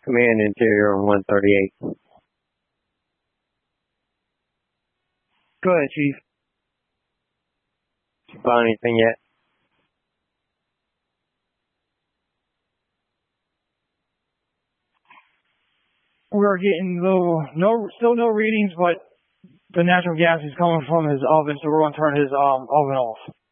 Command Interior on 138. Go ahead, Chief. Did you find anything yet? We're getting still no readings, but the natural gas is coming from his oven, so we're going to turn his oven off.